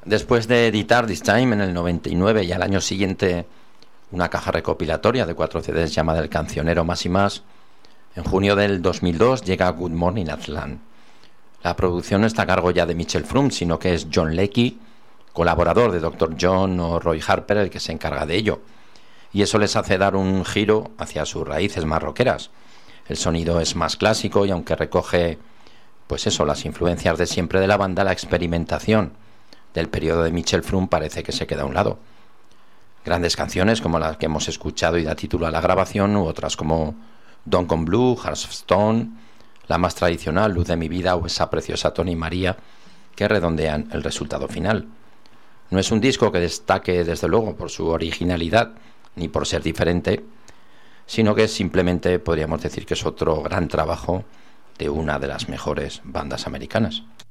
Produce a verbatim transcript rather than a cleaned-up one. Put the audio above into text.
Después de editar This Time en el noventa y nueve y al año siguiente una caja recopilatoria de cuatro C Ds llamada El Cancionero Más y Más, en junio del dos mil dos llega Good Morning Aztlán. La producción no está a cargo ya de Mitchell Froom, sino que es John Leckie, colaborador de doctor John o Roy Harper, el que se encarga de ello. Y eso les hace dar un giro hacia sus raíces más rockeras. El sonido es más clásico y aunque recoge, pues eso, las influencias de siempre de la banda, la experimentación del periodo de Mitchell Froom parece que se queda a un lado. Grandes canciones como las que hemos escuchado y da título a la grabación, u otras como Don't Come Blue, Hearts of Stone, la más tradicional, Luz de mi vida, o esa preciosa Tony María, que redondean el resultado final. No es un disco que destaque desde luego por su originalidad ni por ser diferente, sino que simplemente podríamos decir que es otro gran trabajo de una de las mejores bandas americanas.